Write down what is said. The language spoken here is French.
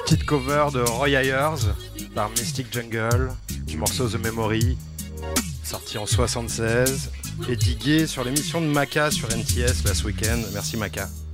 Petite cover de Roy Ayers par Mystic Jungle, du morceau The Memory, sorti en 76 et digué sur l'émission de Maca sur NTS Last Weekend. Merci Maca.